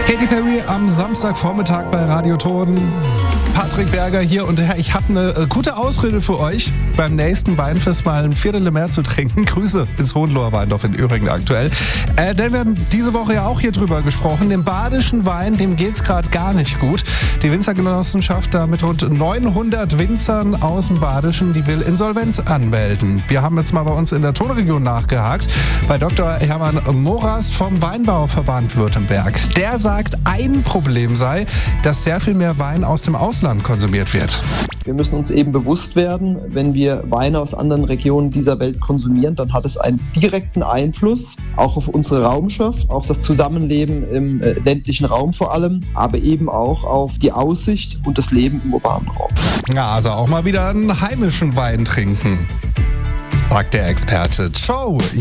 Katy Perry am Samstagvormittag bei Radioton. Patrick Berger hier und ich habe eine gute Ausrede für euch, beim nächsten Weinfest mal ein Viertel mehr zu trinken. Grüße ins Hohenloher Weindorf in Öhringen aktuell. Denn wir haben diese Woche ja auch hier drüber gesprochen. Dem badischen Wein, dem geht's gerade gar nicht gut. Die Winzergenossenschaft da mit rund 900 Winzern aus dem Badischen, die will Insolvenz anmelden. Wir haben jetzt mal bei uns in der Tonregion nachgehakt, bei Dr. Hermann Morast vom Weinbauverband Württemberg. Der sagt, ein Problem sei, dass sehr viel mehr Wein aus dem Ausland konsumiert wird. Wir müssen uns eben bewusst werden, wenn wir Weine aus anderen Regionen dieser Welt konsumieren, dann hat es einen direkten Einfluss auch auf unsere Raumschaft, auf das Zusammenleben im ländlichen Raum vor allem, aber eben auch auf die Aussicht und das Leben im urbanen Raum. Ja, also auch mal wieder einen heimischen Wein trinken, sagt der Experte. Ciao!